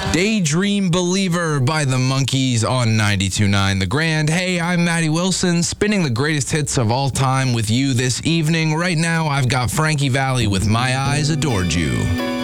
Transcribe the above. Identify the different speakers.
Speaker 1: Daydream Believer by the Monkees on 92.9 The Grand. Hey, I'm Maddie Wilson, spinning the greatest hits of all time with you this evening. Right now, I've got Frankie Valli with My Eyes Adored You.